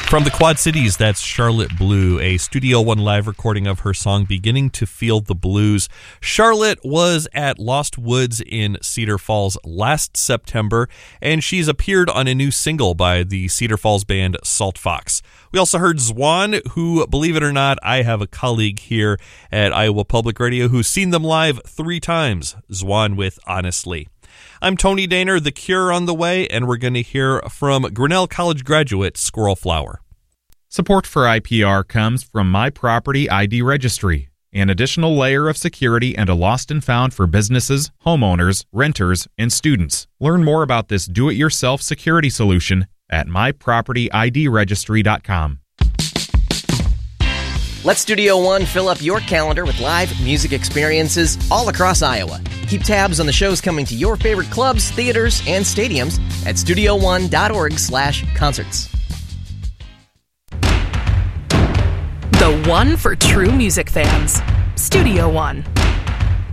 From the Quad Cities, that's Charlotte Blue, a Studio One live recording of her song Beginning to Feel the Blues. Charlotte was at Lost Woods in Cedar Falls last September, and she's appeared on a new single by the Cedar Falls band Salt Fox. We also heard Zwan, who, believe it or not, I have a colleague here at Iowa Public Radio who's seen them live 3 times. Zwan with Honestly. I'm Tony Daner, The Cure on the way, and we're going to hear from Grinnell College graduate Squirrel Flower. Support for IPR comes from My Property ID Registry, an additional layer of security and a lost and found for businesses, homeowners, renters, and students. Learn more about this do-it-yourself security solution at mypropertyidregistry.com. Let Studio One fill up your calendar with live music experiences all across Iowa. Keep tabs on the shows coming to your favorite clubs, theaters, and stadiums at studioone.org/concerts. The one for true music fans. Studio One.